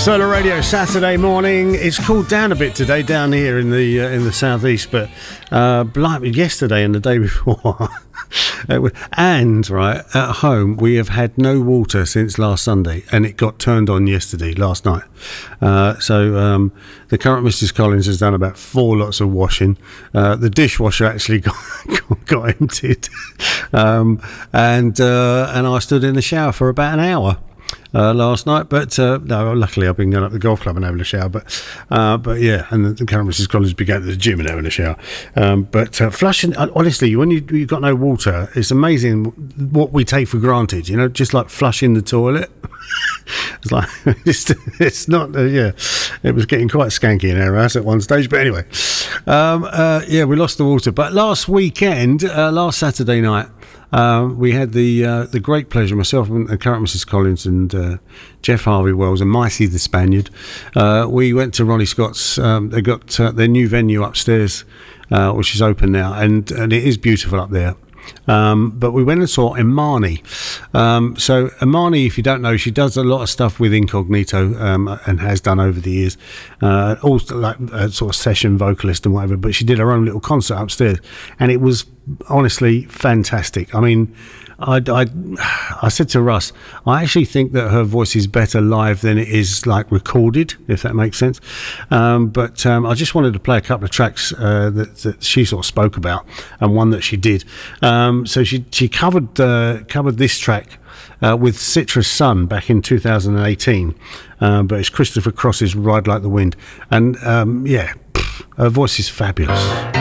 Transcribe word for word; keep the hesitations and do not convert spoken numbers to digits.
Solar Radio Saturday morning. It's cooled down a bit today down here in the uh, in the southeast, but uh, like yesterday and the day before. And right at home, we have had no water since last Sunday, and it got turned on yesterday, last night. Uh, so um, the current Missus Collins has done about four lots of washing. Uh, the dishwasher actually got got, got emptied, um, and uh, and I stood in the shower for about an hour. Uh, last night, but uh, no, luckily I've been going up to the golf club and having a shower. But uh, but yeah, and the, the current Missus Collins began at the gym and having a shower. Um, but uh, flushing, honestly, when you you've got no water, it's amazing what we take for granted. You know, just like flushing the toilet. It's like it's, it's not. Uh, yeah, it was getting quite skanky in our house at one stage. But anyway, um, uh, yeah, we lost the water. But last weekend, uh, last Saturday night. Uh, we had the uh, the great pleasure, myself and the current Missus Collins and uh, Jeff Harvey Wells and Micey the Spaniard. Uh, we went to Ronnie Scott's. Um, they got uh, their new venue upstairs, uh, which is open now, and, and it is beautiful up there. Um, but we went and saw Imani. Um, so Imani, if you don't know, she does a lot of stuff with Incognito um, and has done over the years. Uh, also like a sort of session vocalist and whatever. But she did her own little concert upstairs, and it was honestly fantastic. I mean, I, I, I said to Russ, I actually think that her voice is better live than it is like recorded, if that makes sense. Um, but um, I just wanted to play a couple of tracks uh, that, that she sort of spoke about, and one that she did. Um, so she she covered uh, covered this track uh, with Citrus Sun back in two thousand eighteen, uh, but it's Christopher Cross's Ride Like the Wind, and um, yeah, pff, her voice is fabulous.